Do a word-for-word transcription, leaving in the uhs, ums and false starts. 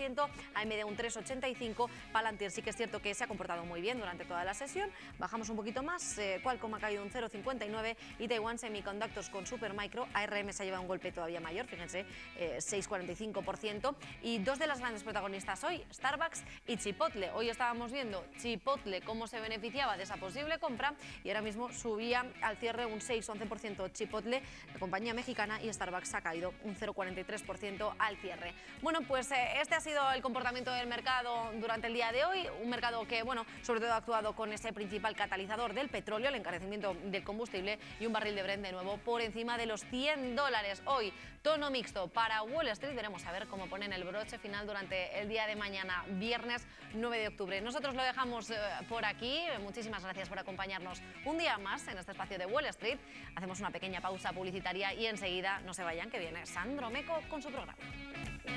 ciento, A M D un tres coma ochenta y cinco por ciento, Palantir sí que es cierto que se ha comportado muy bien durante toda la sesión, bajamos un poquito más, eh, Qualcomm ha caído un cero coma cincuenta y nueve por ciento y Taiwan Semiconductors con Supermicro, A R M se ha llevado un golpe todavía mayor, fíjense, eh, seis coma cuarenta y cinco por ciento. Y dos de las grandes protagonistas hoy, Starbucks y Chipotle. Hoy estábamos viendo Chipotle cómo se beneficiaba de esa posible compra y ahora mismo subía al cierre un seis coma once por ciento Chipotle, la compañía mexicana, y Starbucks ha caído un cero coma cuarenta y tres por ciento al cierre. Bueno, pues eh, este ha sido el comportamiento del mercado durante el día de hoy, un mercado que, bueno, sobre todo ha actuado con ese principal catalizador del petróleo, el encarecimiento del combustible, y un barril de Brent de nuevo por encima de los cien dólares. Hoy, tono mixto para Wall Street. Veremos a ver cómo ponen el broche final durante el día de mañana, viernes nueve de octubre. Nosotros lo dejamos eh, por aquí. Muchísimas gracias por acompañarnos un día más en este espacio de Wall Street. Hacemos una pequeña pausa publicitaria y enseguida no se vayan, que viene Sandro Meco con su programa.